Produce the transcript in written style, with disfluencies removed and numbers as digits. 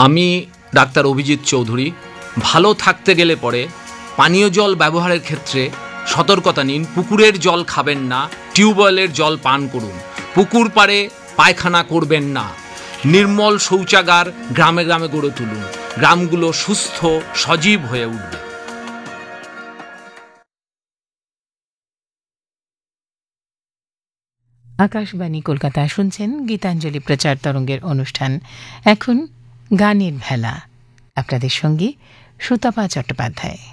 আমি ডাক্তার অভিজিৎ চৌধুরী। ভালো থাকতে গেলে পরে পানীয় জল ব্যবহারের ক্ষেত্রে সতর্কতা নিন। পুকুরের জল খাবেন না, টিউবওয়েলের জল পান করুন, পুকুর পাড়ে পায়খানা করবেন না, নির্মল শৌচাগার গ্রামে গ্রামে গড়ে তুলুন, গ্রামগুলো সুস্থ সজীব হয়ে উঠবে। আকাশবাণী কলকাতা শুনছেন গীতাঞ্জলি প্রচার তরঙ্গের অনুষ্ঠান। এখন গানের ভেলা, আপনাদের সঙ্গে সুতপা চট্টোপাধ্যায়।